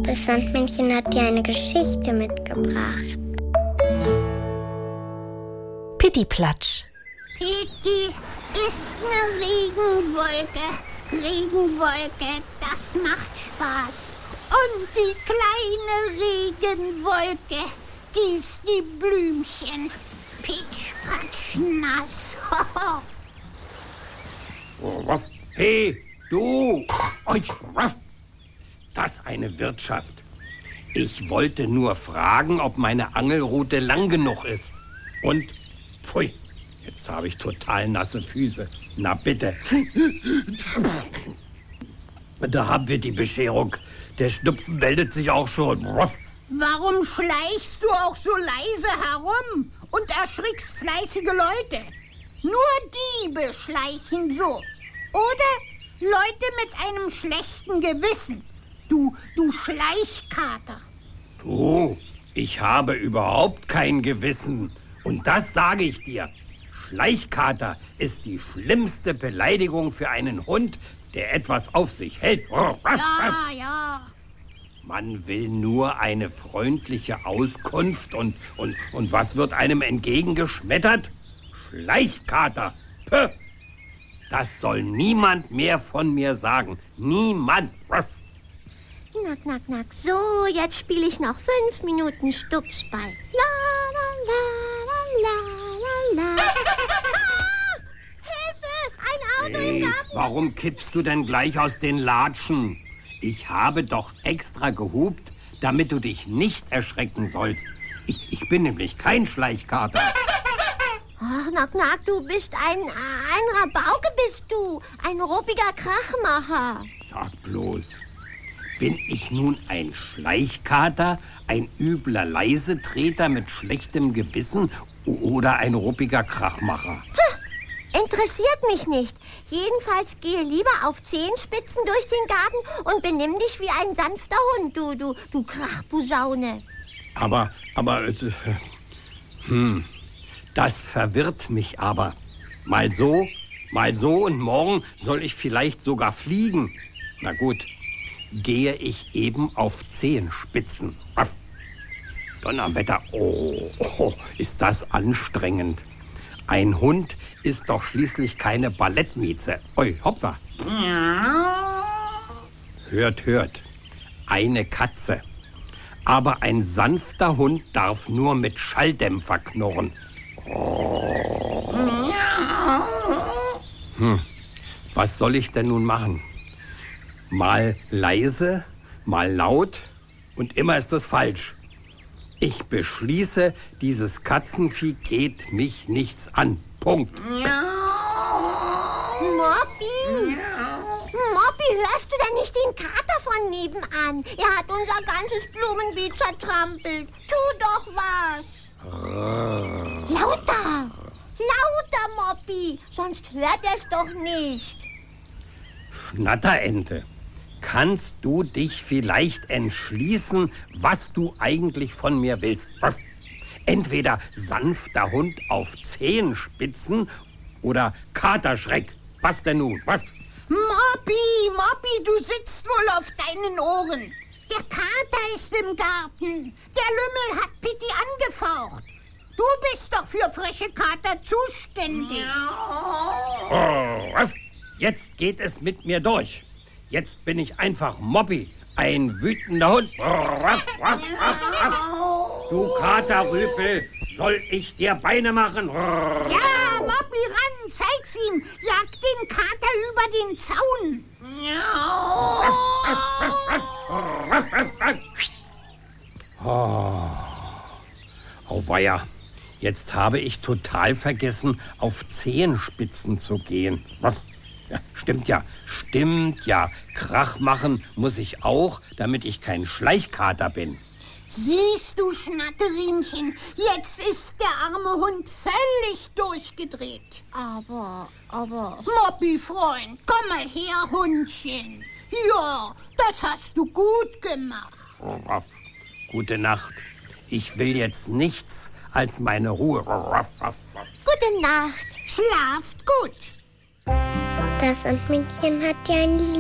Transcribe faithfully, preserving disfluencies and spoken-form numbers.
Das Sandmännchen hat dir eine Geschichte mitgebracht. Pittiplatsch. Pitti ist eine Regenwolke. Regenwolke, das macht Spaß. Und die kleine Regenwolke gießt die Blümchen. Pitsch, patsch, nass. Hoho. Oh, hey, du! Ist das eine Wirtschaft? Ich wollte nur fragen, ob meine Angelrute lang genug ist. Und, pfui, jetzt habe ich total nasse Füße. Na bitte. Da haben wir die Bescherung. Der Schnupfen meldet sich auch schon. Warum schleichst du auch so leise herum und erschrickst fleißige Leute? Nur Diebe schleichen so. Oder Leute mit einem schlechten Gewissen. Du, du Schleichkater. Du, ich habe überhaupt kein Gewissen. Und das sage ich dir. Schleichkater ist die schlimmste Beleidigung für einen Hund, der etwas auf sich hält. Ja, ja. Man will nur eine freundliche Auskunft und, und, und was wird einem entgegengeschmettert? Schleichkater. Puh. Das soll niemand mehr von mir sagen. Niemand. Knack, knack, knack. So, jetzt spiele ich noch fünf Minuten Stupsball. La, la, la, la, la, la. Ah, Hilfe! Ein Auto Hey, im Garten. warum kippst du denn gleich aus den Latschen? Ich habe doch extra gehupt, damit du dich nicht erschrecken sollst. Ich, ich bin nämlich kein Schleichkater. Ach, knack, knack, du bist ein, ein Rabauke bist du. Ein ruppiger Krachmacher. Sag bloß, bin ich nun ein Schleichkater, ein übler Leisetreter mit schlechtem Gewissen oder ein ruppiger Krachmacher? Puh, interessiert mich nicht. Jedenfalls gehe lieber auf Zehenspitzen durch den Garten und benimm dich wie ein sanfter Hund, du, du, du Krachposaune. Aber, aber, äh, hm, das verwirrt mich aber. Mal so, mal so und morgen soll ich vielleicht sogar fliegen. Na gut, gehe ich eben auf Zehenspitzen. Was? Donnerwetter, oh, oh, ist das anstrengend. Ein Hund ist doch schließlich keine Ballettmieze. Oi, hoppsa. Hört, hört. Eine Katze. Aber ein sanfter Hund darf nur mit Schalldämpfer knurren. Oh. Hm, was soll ich denn nun machen? Mal leise, mal laut und immer ist das falsch. Ich beschließe, dieses Katzenvieh geht mich nichts an. Punkt. Moppi! Moppi, hörst du denn nicht den Kater von nebenan? Er hat unser ganzes Blumenbeet zertrampelt. Tu doch was. Lauter! Lauter, Moppi! Sonst hört er es doch nicht. Schnatterente, kannst du dich vielleicht entschließen, was du eigentlich von mir willst? Entweder sanfter Hund auf Zehenspitzen oder Katerschreck. Was denn nun? Was? Moppi, Moppi, du sitzt wohl auf deinen Ohren. Der Kater ist im Garten. Der Lümmel hat Pitti angefaucht. Du bist doch für freche Kater zuständig. Oh, was? Jetzt geht es mit mir durch. Jetzt bin ich einfach Moppi, ein wütender Hund. Du Katerrüpel, soll ich dir Beine machen? Ja, Moppi, ran, zeig's ihm. Jag den Kater über den Zaun. Oh, auweia, jetzt habe ich total vergessen, auf Zehenspitzen zu gehen. Ja, stimmt ja, stimmt ja. Krach machen muss ich auch, damit ich kein Schleichkater bin. Siehst du, Schnatterinchen, jetzt ist der arme Hund völlig durchgedreht. Aber, aber... Moppi, Freund, komm mal her, Hundchen. Ja, das hast du gut gemacht. Ruff. Gute Nacht. Ich will jetzt nichts als meine Ruhe. Ruff, ruff, ruff. Gute Nacht. Schlaft gut. Das Sandmännchen hat dir ein